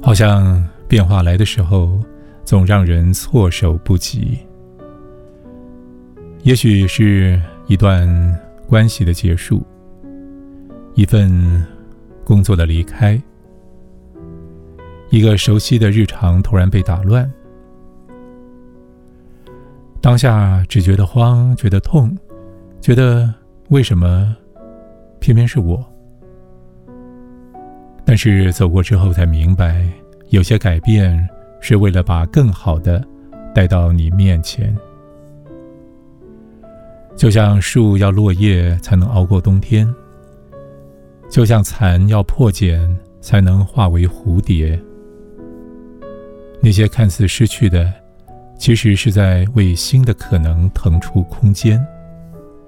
好像变化来的时候，总让人措手不及。也许是一段关系的结束，一份工作的离开，一个熟悉的日常突然被打乱。当下只觉得慌，觉得痛，觉得为什么偏偏是我？但是走过之后才明白，有些改变是为了把更好的带到你面前。就像树要落叶才能熬过冬天，就像蚕要破茧才能化为蝴蝶。那些看似失去的，其实是在为新的可能腾出空间。